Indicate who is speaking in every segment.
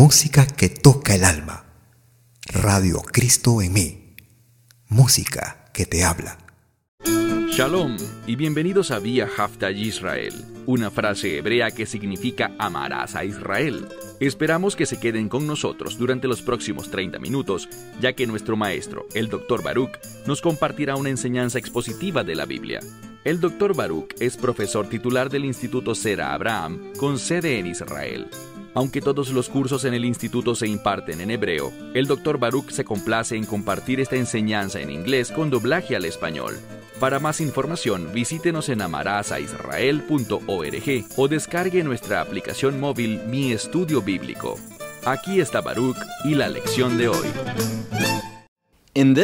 Speaker 1: música que toca el alma. Radio Cristo en mí. Música que te habla.
Speaker 2: Shalom y bienvenidos a Vía Haftaj Israel, una frase hebrea que significa amarás a Israel. Esperamos que se queden con nosotros durante los próximos 30 minutos, ya que nuestro maestro, el Dr. Baruch, nos compartirá una enseñanza expositiva de la Biblia. El Dr. Baruch es profesor titular del Instituto Zera Abraham, con sede en Israel. Aunque todos los cursos en el instituto se imparten en hebreo, el Dr. Baruch se complace en compartir esta enseñanza en inglés con doblaje al español. Para más información, visítenos en amarasaisrael.org o descargue nuestra aplicación móvil Mi Estudio Bíblico. Aquí está Baruch y la lección de hoy.
Speaker 3: En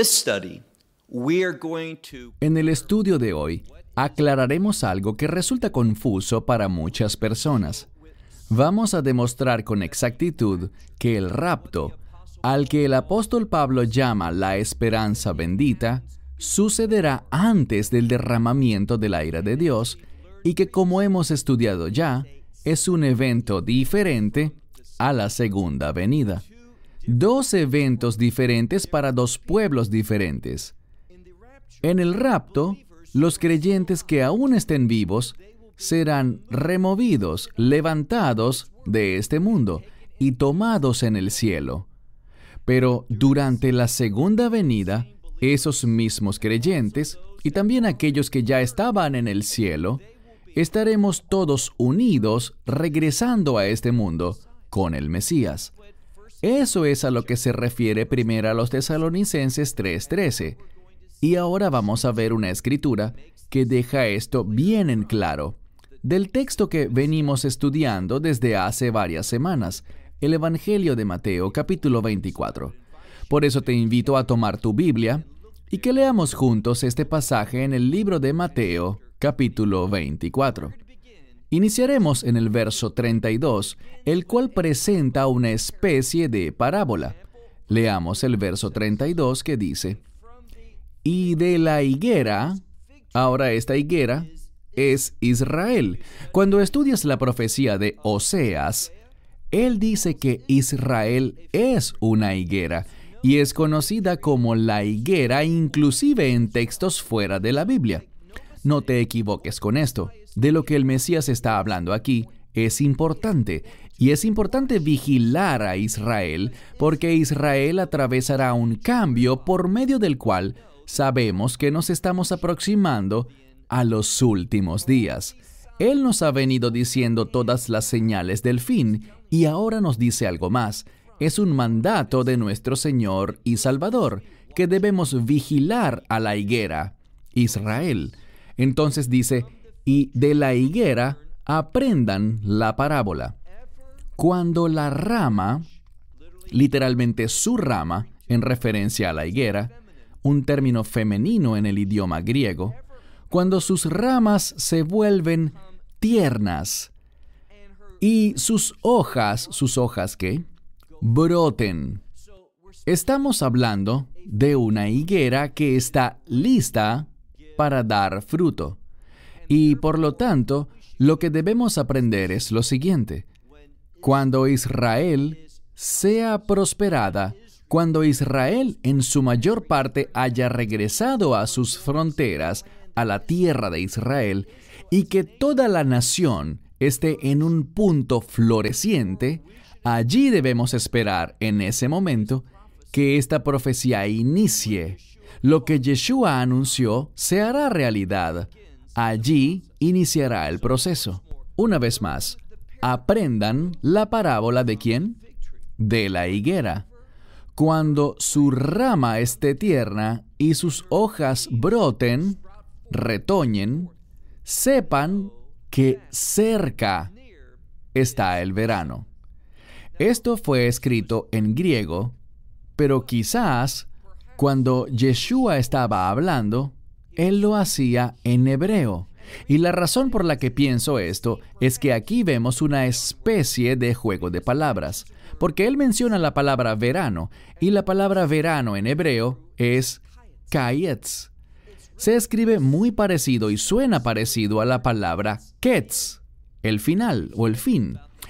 Speaker 3: el estudio de hoy, aclararemos algo que resulta confuso para muchas personas. Vamos a demostrar con exactitud que el rapto, al que el apóstol Pablo llama la esperanza bendita, sucederá antes del derramamiento de la ira de Dios y que, como hemos estudiado ya, es un evento diferente a la segunda venida. Dos eventos diferentes para dos pueblos diferentes. En el rapto, los creyentes que aún estén vivos serán removidos, levantados de este mundo y tomados en el cielo. Pero durante la segunda venida, esos mismos creyentes, y también aquellos que ya estaban en el cielo, estaremos todos unidos regresando a este mundo con el Mesías. Eso es a lo que se refiere primero a los Tesalonicenses 3:13. Y ahora vamos a ver una escritura que deja esto bien en claro. Del texto que venimos estudiando desde hace varias semanas, el Evangelio de Mateo, capítulo 24. Por eso te invito a tomar tu Biblia y que leamos juntos este pasaje en el libro de Mateo, capítulo 24. Iniciaremos en el verso 32, el cual presenta una especie de parábola. Leamos el verso 32 que dice: Y de la higuera, ahora esta higuera es Israel. Cuando estudias la profecía de Oseas, él dice que Israel es una higuera y es conocida como la higuera inclusive en textos fuera de la Biblia. No te equivoques con esto. De lo que el Mesías está hablando aquí es importante, y es importante vigilar a Israel porque Israel atravesará un cambio por medio del cual sabemos que nos estamos aproximando a los últimos días. Él nos ha venido diciendo todas las señales del fin y ahora nos dice algo más. Es un mandato de nuestro Señor y Salvador que debemos vigilar a la higuera, Israel. Entonces dice, y de la higuera aprendan la parábola. Cuando la rama, literalmente su rama, en referencia a la higuera, un término femenino en el idioma griego, cuando sus ramas se vuelven tiernas y sus hojas ¿qué? Broten. Estamos hablando de una higuera que está lista para dar fruto. Y por lo tanto, lo que debemos aprender es lo siguiente. Cuando Israel sea prosperada, cuando Israel en su mayor parte haya regresado a sus fronteras, a la tierra de Israel, y que toda la nación esté en un punto floreciente, allí debemos esperar en ese momento que esta profecía inicie. Lo que Yeshua anunció se hará realidad. Allí iniciará el proceso. Una vez más, aprendan la parábola ¿de quién? De la higuera. Cuando su rama esté tierna y sus hojas broten, retoñen, sepan que cerca está el verano. Esto fue escrito en griego, pero quizás cuando Yeshua estaba hablando, él lo hacía en hebreo. Y la razón por la que pienso esto es que aquí vemos una especie de juego de palabras, porque él menciona la palabra verano, y la palabra verano en hebreo es kayetz. Se escribe muy parecido y suena parecido a la palabra ketz, el final o el fin.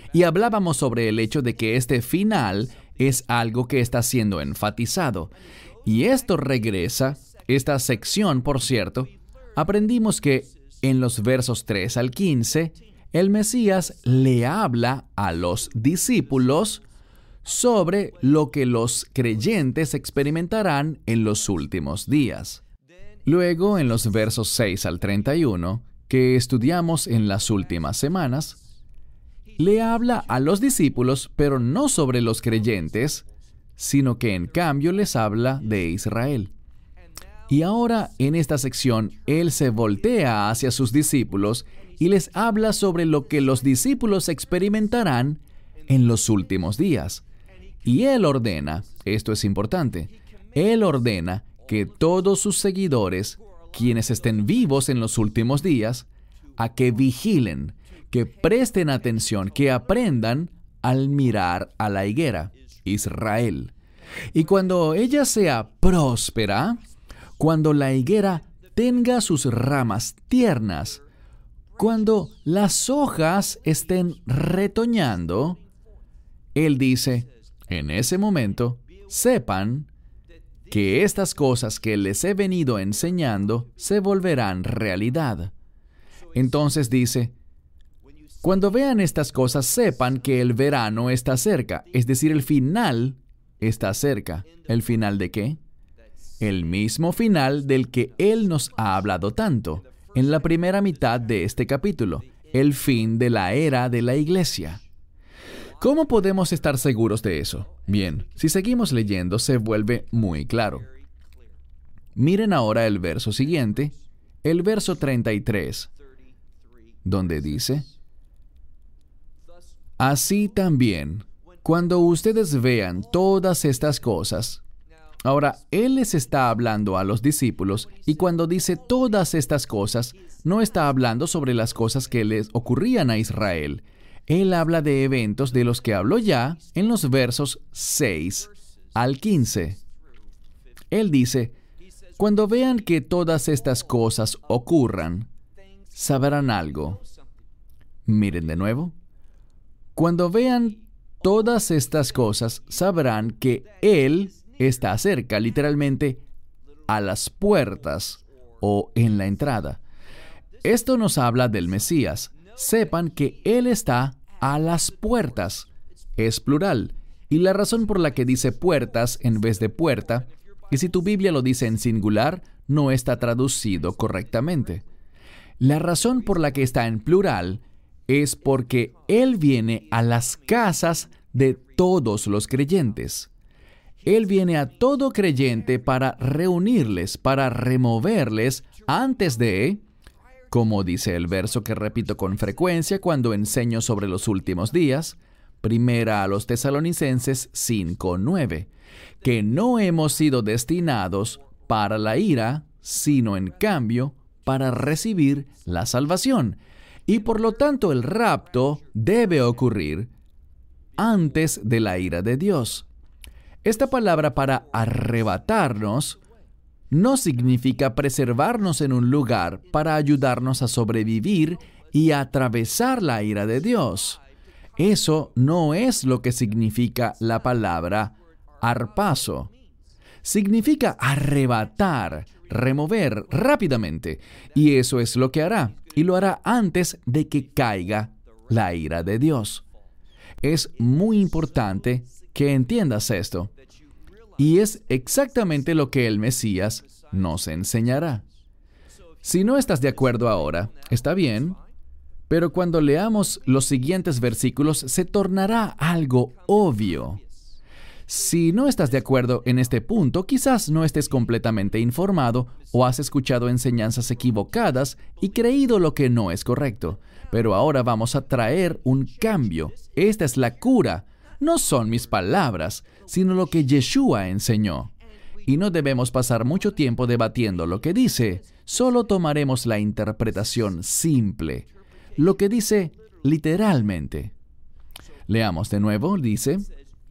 Speaker 3: Y hablábamos sobre el hecho de que este final es algo que está siendo enfatizado. Y esto regresa, esta sección, por cierto, aprendimos que en los versos 3 al 15, el Mesías le habla a los discípulos sobre lo que los creyentes experimentarán en los últimos días. Luego, en los versos 6 al 31, que estudiamos en las últimas semanas, le habla a los discípulos, pero no sobre los creyentes, sino que en cambio les habla de Israel. Y ahora, en esta sección, Él se voltea hacia sus discípulos y les habla sobre lo que los discípulos experimentarán en los últimos días. Y Él ordena, esto es importante, Él ordena que todos sus seguidores, quienes estén vivos en los últimos días, a que vigilen, que presten atención, que aprendan al mirar a la higuera, Israel. Y cuando ella sea próspera, cuando la higuera tenga sus ramas tiernas, cuando las hojas estén retoñando, Él dice, en ese momento, sepan que estas cosas que les he venido enseñando se volverán realidad. Entonces dice, cuando vean estas cosas, sepan que el verano está cerca, es decir, el final está cerca. ¿El final de qué? El mismo final del que Él nos ha hablado tanto, en la primera mitad de este capítulo, el fin de la era de la iglesia. ¿Cómo podemos estar seguros de eso? Bien, si seguimos leyendo se vuelve muy claro. Miren ahora el verso siguiente, el verso 33, donde dice, así también, cuando ustedes vean todas estas cosas. Ahora, Él les está hablando a los discípulos y cuando dice todas estas cosas, no está hablando sobre las cosas que les ocurrían a Israel. Él habla de eventos de los que habló ya en los versos 6 al 15. Él dice, cuando vean que todas estas cosas ocurran, sabrán algo. Miren de nuevo. Cuando vean todas estas cosas, sabrán que Él está cerca, literalmente, a las puertas o en la entrada. Esto nos habla del Mesías. Sepan que Él está a las puertas. Es plural. Y la razón por la que dice puertas en vez de puerta, y si tu Biblia lo dice en singular, no está traducido correctamente. La razón por la que está en plural es porque Él viene a las casas de todos los creyentes. Él viene a todo creyente para reunirles, para removerles antes de, como dice el verso que repito con frecuencia cuando enseño sobre los últimos días, primera a los Tesalonicenses 5:9, que no hemos sido destinados para la ira, sino en cambio para recibir la salvación. Y por lo tanto el rapto debe ocurrir antes de la ira de Dios. Esta palabra para arrebatarnos no significa preservarnos en un lugar para ayudarnos a sobrevivir y a atravesar la ira de Dios. Eso no es lo que significa la palabra harpazo. Significa arrebatar, remover rápidamente. Y eso es lo que hará. Y lo hará antes de que caiga la ira de Dios. Es muy importante que entiendas esto. Y es exactamente lo que el Mesías nos enseñará. Si no estás de acuerdo ahora, está bien, pero cuando leamos los siguientes versículos se tornará algo obvio. Si no estás de acuerdo en este punto, quizás no estés completamente informado o has escuchado enseñanzas equivocadas y creído lo que no es correcto. Pero ahora vamos a traer un cambio. Esta es la cura. No son mis palabras, sino lo que Yeshua enseñó. Y no debemos pasar mucho tiempo debatiendo lo que dice. Solo tomaremos la interpretación simple. Lo que dice literalmente. Leamos de nuevo, dice,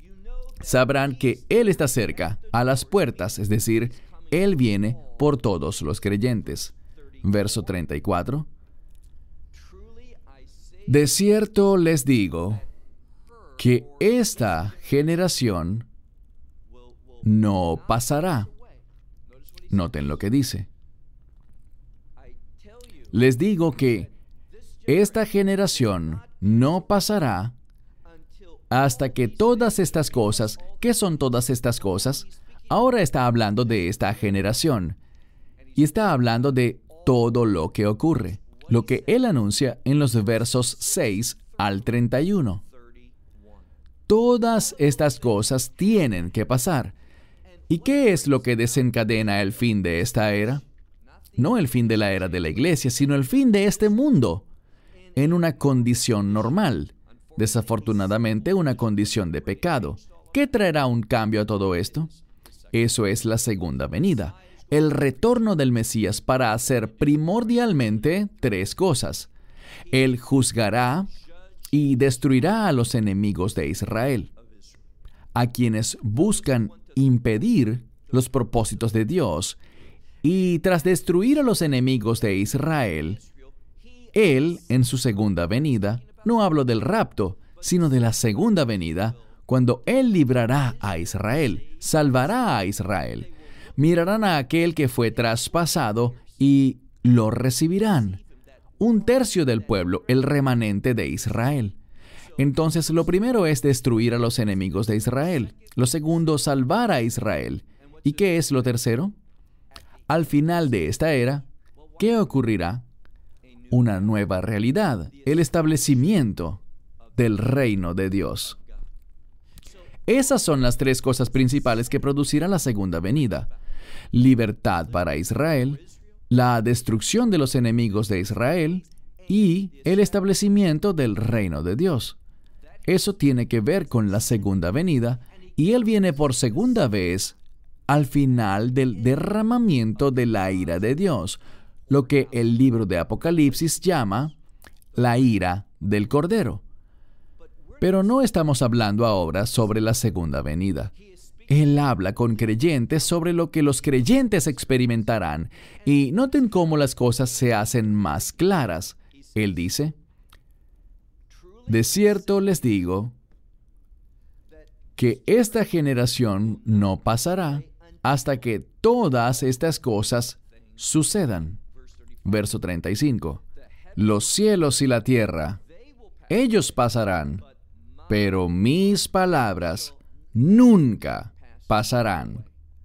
Speaker 3: sabrán que Él está cerca, a las puertas, es decir, Él viene por todos los creyentes. Verso 34. De cierto les digo, que esta generación no pasará. Noten lo que dice. Les digo que esta generación no pasará hasta que todas estas cosas, ¿qué son todas estas cosas? Ahora está hablando de esta generación y está hablando de todo lo que ocurre, lo que él anuncia en los versos 6 al 31. Todas estas cosas tienen que pasar. ¿Y qué es lo que desencadena el fin de esta era? No el fin de la era de la iglesia, sino el fin de este mundo, en una condición normal. Desafortunadamente, una condición de pecado. ¿Qué traerá un cambio a todo esto? Eso es la segunda venida, el retorno del Mesías para hacer primordialmente tres cosas. Él juzgará y destruirá a los enemigos de Israel, a quienes buscan impedir los propósitos de Dios. Y tras destruir a los enemigos de Israel, Él, en su segunda venida, no hablo del rapto, sino de la segunda venida, cuando Él librará a Israel, salvará a Israel. Mirarán a aquel que fue traspasado y lo recibirán. 1/3 del pueblo, el remanente de Israel. Entonces, lo primero es destruir a los enemigos de Israel. Lo segundo, salvar a Israel. ¿Y qué es lo tercero? Al final de esta era, ¿qué ocurrirá? Una nueva realidad, el establecimiento del reino de Dios. Esas son las tres cosas principales que producirá la segunda venida: libertad para Israel, la destrucción de los enemigos de Israel y el establecimiento del reino de Dios. Eso tiene que ver con la segunda venida, y Él viene por segunda vez al final del derramamiento de la ira de Dios, lo que el libro de Apocalipsis llama la ira del Cordero. Pero no estamos hablando ahora sobre la segunda venida. Él habla con creyentes sobre lo que los creyentes experimentarán, y noten cómo las cosas se hacen más claras. Él dice: de cierto les digo que esta generación no pasará hasta que todas estas cosas sucedan. Verso 35. Los cielos y la tierra, ellos pasarán, pero mis palabras nunca pasarán.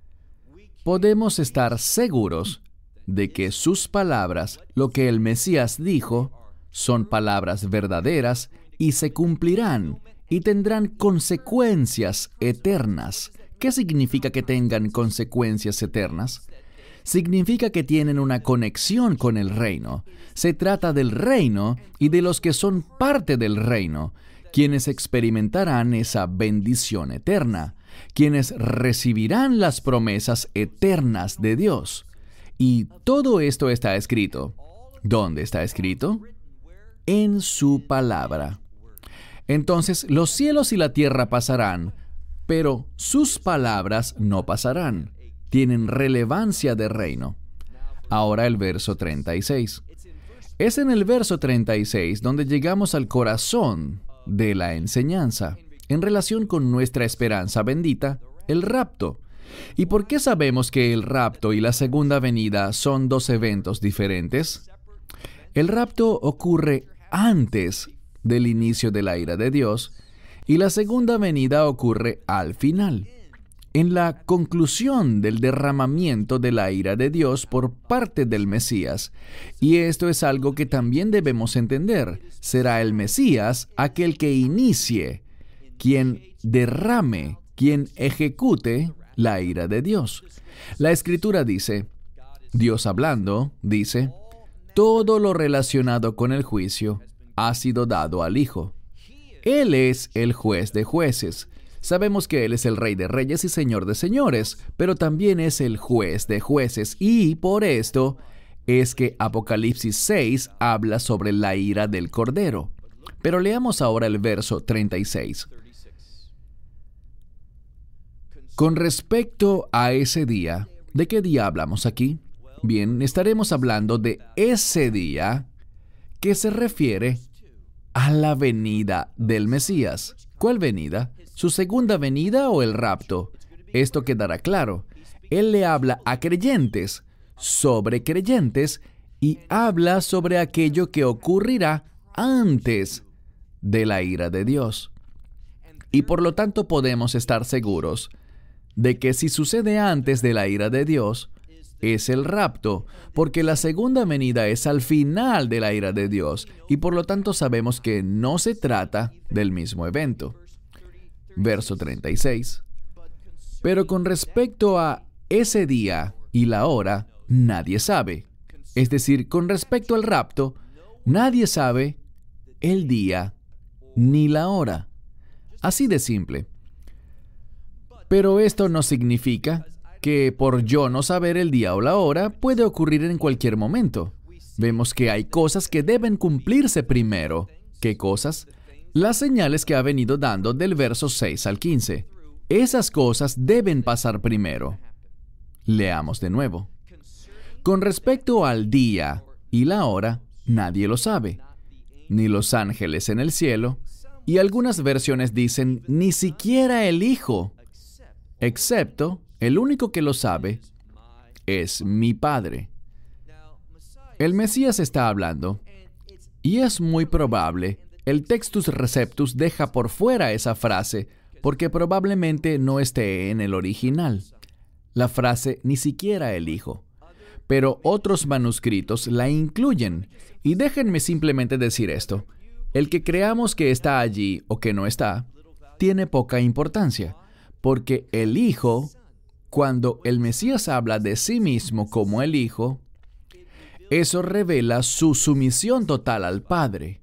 Speaker 3: Podemos estar seguros de que sus palabras, lo que el Mesías dijo, son palabras verdaderas y se cumplirán y tendrán consecuencias eternas. ¿Qué significa que tengan consecuencias eternas? Significa que tienen una conexión con el reino. Se trata del reino y de los que son parte del reino, quienes experimentarán esa bendición eterna, quienes recibirán las promesas eternas de Dios. Y todo esto está escrito. ¿Dónde está escrito? En su palabra. Entonces, los cielos y la tierra pasarán, pero sus palabras no pasarán. Tienen relevancia de reino. Ahora el verso 36. Es en el verso 36 donde llegamos al corazón de la enseñanza, en relación con nuestra esperanza bendita, el rapto. ¿Y por qué sabemos que el rapto y la segunda venida son dos eventos diferentes? El rapto ocurre antes del inicio de la ira de Dios, y la segunda venida ocurre al final, en la conclusión del derramamiento de la ira de Dios por parte del Mesías. Y esto es algo que también debemos entender. Será el Mesías aquel que inicie, quien derrame, quien ejecute la ira de Dios. La Escritura dice, Dios hablando, dice, todo lo relacionado con el juicio ha sido dado al Hijo. Él es el juez de jueces. Sabemos que Él es el Rey de Reyes y Señor de Señores, pero también es el juez de jueces, y por esto es que Apocalipsis 6 habla sobre la ira del Cordero. Pero leamos ahora el verso 36. Con respecto a ese día, ¿de qué día hablamos aquí? Bien, estaremos hablando de ese día que se refiere a la venida del Mesías. ¿Cuál venida? ¿Su segunda venida o el rapto? Esto quedará claro. Él le habla a creyentes, sobre creyentes, y habla sobre aquello que ocurrirá antes de la ira de Dios. Y por lo tanto podemos estar seguros de que si sucede antes de la ira de Dios, es el rapto, porque la segunda venida es al final de la ira de Dios, y por lo tanto sabemos que no se trata del mismo evento. Verso 36. Pero con respecto a ese día y la hora, nadie sabe. Es decir, con respecto al rapto, nadie sabe el día ni la hora. Así de simple. Pero esto no significa que por yo no saber el día o la hora puede ocurrir en cualquier momento. Vemos que hay cosas que deben cumplirse primero. ¿Qué cosas? Las señales que ha venido dando del verso 6 al 15. Esas cosas deben pasar primero. Leamos de nuevo. Con respecto al día y la hora, nadie lo sabe, ni los ángeles en el cielo, y algunas versiones dicen, ni siquiera el Hijo, excepto, el único que lo sabe, es mi Padre. El Mesías está hablando, y es muy probable, el Textus Receptus deja por fuera esa frase, porque probablemente no esté en el original. La frase, ni siquiera el Hijo. Pero otros manuscritos la incluyen. Y déjenme simplemente decir esto. El que creamos que está allí o que no está, tiene poca importancia. Porque el Hijo, cuando el Mesías habla de sí mismo como el Hijo, eso revela su sumisión total al Padre.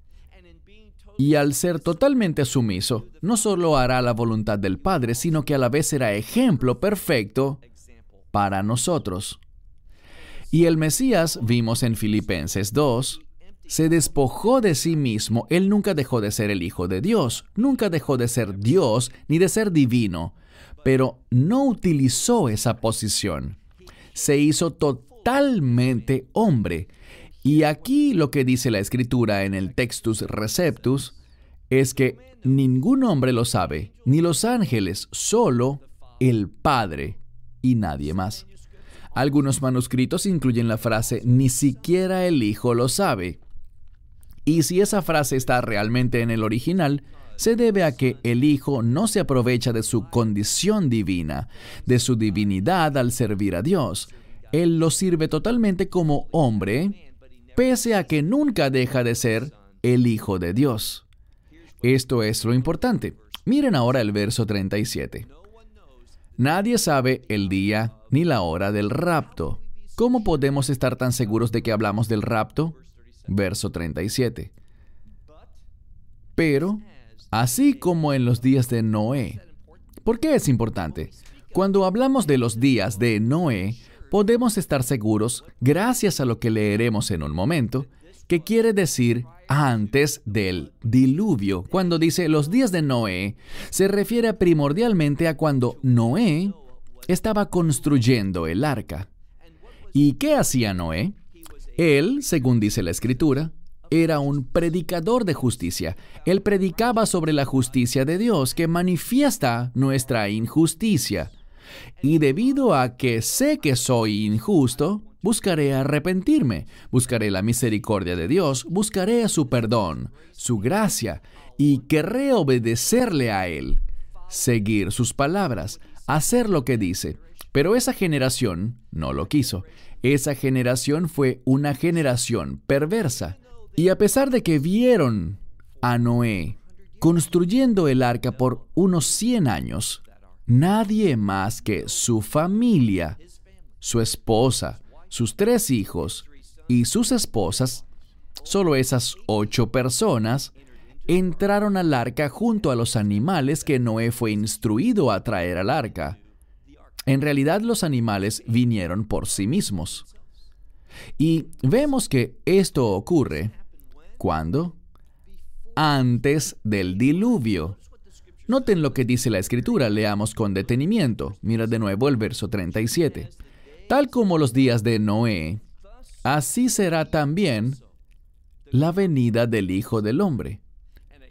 Speaker 3: Y al ser totalmente sumiso, no solo hará la voluntad del Padre, sino que a la vez será ejemplo perfecto para nosotros. Y el Mesías, vimos en Filipenses 2, se despojó de sí mismo. Él nunca dejó de ser el Hijo de Dios, nunca dejó de ser Dios ni de ser divino, pero no utilizó esa posición. Se hizo totalmente hombre. Y aquí lo que dice la Escritura en el Textus Receptus es que ningún hombre lo sabe, ni los ángeles, solo el Padre y nadie más. Algunos manuscritos incluyen la frase, ni siquiera el Hijo lo sabe. Y si esa frase está realmente en el original, se debe a que el Hijo no se aprovecha de su condición divina, de su divinidad al servir a Dios. Él lo sirve totalmente como hombre, pese a que nunca deja de ser el Hijo de Dios. Esto es lo importante. Miren ahora el verso 37. Nadie sabe el día ni la hora del rapto. ¿Cómo podemos estar tan seguros de que hablamos del rapto? Verso 37. Pero, así como en los días de Noé. ¿Por qué es importante? Cuando hablamos de los días de Noé, podemos estar seguros, gracias a lo que leeremos en un momento, que quiere decir antes del diluvio. Cuando dice los días de Noé, se refiere primordialmente a cuando Noé estaba construyendo el arca. ¿Y qué hacía Noé? Él, según dice la Escritura, era un predicador de justicia. Él predicaba sobre la justicia de Dios que manifiesta nuestra injusticia. Y debido a que sé que soy injusto, buscaré arrepentirme, buscaré la misericordia de Dios, buscaré su perdón, su gracia, y querré obedecerle a Él, seguir sus palabras, hacer lo que dice. Pero esa generación no lo quiso. Esa generación fue una generación perversa. Y a pesar de que vieron a Noé construyendo el arca por unos 100 años, nadie más que su familia, su esposa, sus 3 hijos y sus esposas, solo esas 8 personas, entraron al arca junto a los animales que Noé fue instruido a traer al arca. En realidad, los animales vinieron por sí mismos. Y vemos que esto ocurre ¿cuándo? Antes del diluvio. Noten lo que dice la Escritura, leamos con detenimiento. Mira de nuevo el verso 37. Tal como los días de Noé, así será también la venida del Hijo del Hombre.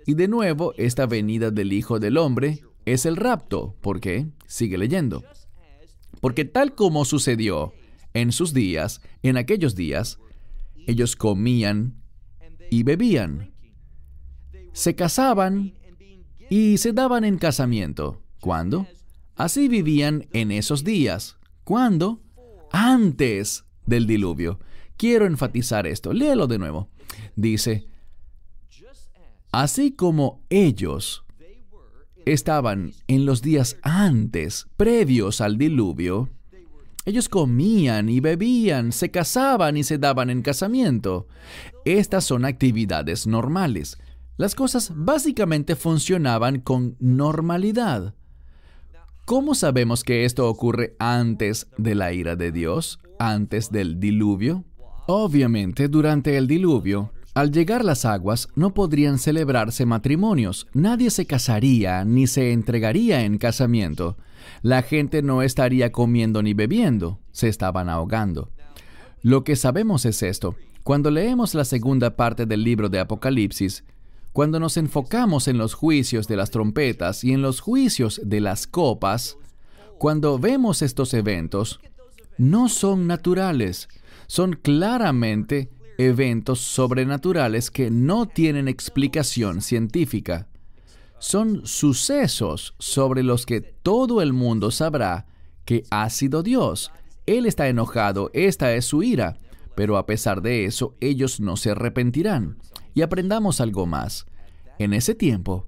Speaker 3: Y de nuevo, esta venida del Hijo del Hombre es el rapto. ¿Por qué? Sigue leyendo. Porque tal como sucedió en sus días, en aquellos días, ellos comían y bebían, se casaban y se daban en casamiento. ¿Cuándo? Así vivían en esos días. ¿Cuándo? Antes del diluvio. Quiero enfatizar esto. Léelo de nuevo. Dice, así como ellos estaban en los días antes, previos al diluvio, ellos comían y bebían, se casaban y se daban en casamiento. Estas son actividades normales. Las cosas básicamente funcionaban con normalidad. ¿Cómo sabemos que esto ocurre antes de la ira de Dios? ¿Antes del diluvio? Obviamente, durante el diluvio, al llegar las aguas, no podrían celebrarse matrimonios. Nadie se casaría ni se entregaría en casamiento. La gente no estaría comiendo ni bebiendo. Se estaban ahogando. Lo que sabemos es esto. Cuando leemos la segunda parte del libro de Apocalipsis, cuando nos enfocamos en los juicios de las trompetas y en los juicios de las copas, cuando vemos estos eventos, no son naturales. Son claramente eventos sobrenaturales que no tienen explicación científica. Son sucesos sobre los que todo el mundo sabrá que ha sido Dios. Él está enojado, esta es su ira, pero a pesar de eso, ellos no se arrepentirán. Y aprendamos algo más. En ese tiempo,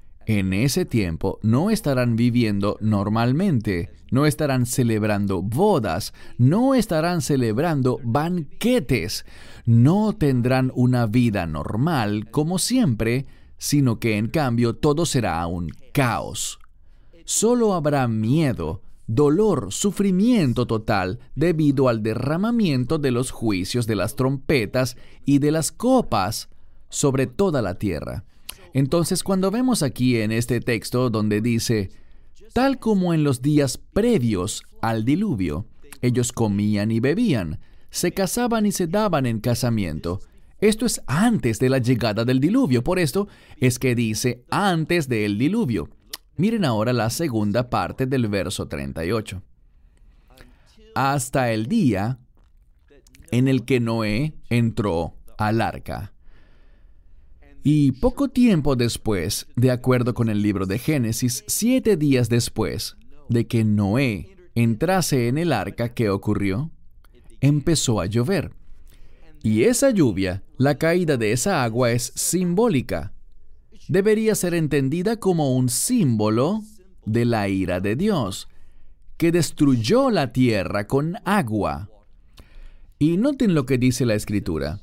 Speaker 3: no estarán viviendo normalmente, no estarán celebrando bodas, no estarán celebrando banquetes, no tendrán una vida normal como siempre, sino que en cambio todo será un caos. Solo habrá miedo, dolor, sufrimiento total debido al derramamiento de los juicios de las trompetas y de las copas sobre toda la tierra. Entonces, cuando vemos aquí en este texto donde dice, tal como en los días previos al diluvio, ellos comían y bebían, se casaban y se daban en casamiento. Esto es antes de la llegada del diluvio, por esto es que dice antes del diluvio. Miren ahora la segunda parte del verso 38. Hasta el día en el que Noé entró al arca. Y poco tiempo después, de acuerdo con el libro de Génesis, 7 días después de que Noé entrase en el arca, ¿qué ocurrió? Empezó a llover. Y esa lluvia, la caída de esa agua es simbólica. Debería ser entendida como un símbolo de la ira de Dios, que destruyó la tierra con agua. Y noten lo que dice la Escritura.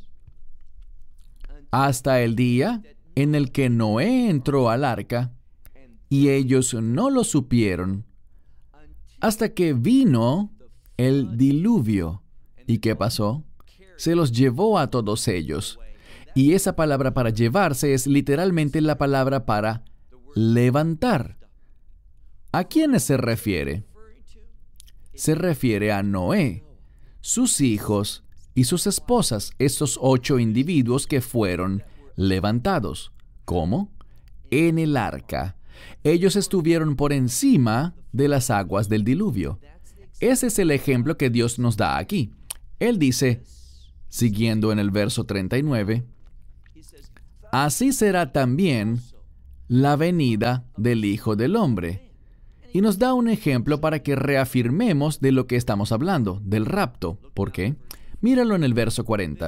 Speaker 3: Hasta el día en el que Noé entró al arca, y ellos no lo supieron, hasta que vino el diluvio. ¿Y qué pasó? Se los llevó a todos ellos. Y esa palabra para llevarse es literalmente la palabra para levantar. ¿A quiénes se refiere? Se refiere a Noé, sus hijos y sus esposas, estos 8 individuos que fueron levantados. ¿Cómo? En el arca. Ellos estuvieron por encima de las aguas del diluvio. Ese es el ejemplo que Dios nos da aquí. Él dice, siguiendo en el verso 39, así será también la venida del Hijo del Hombre. Y nos da un ejemplo para que reafirmemos de lo que estamos hablando, del rapto. ¿Por qué? Míralo en el verso 40.